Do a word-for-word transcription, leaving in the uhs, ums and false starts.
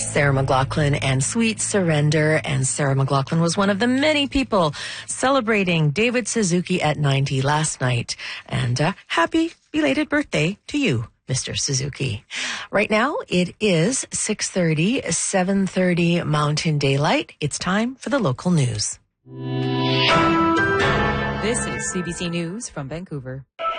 Sarah McLachlan and Sweet Surrender. And Sarah McLachlan was one of the many people celebrating David Suzuki at ninety last night. And uh, happy belated birthday to you, Mister Suzuki. Right now, it is six thirty, seven thirty Mountain Daylight. It's time for the local news. This is C B C News from Vancouver.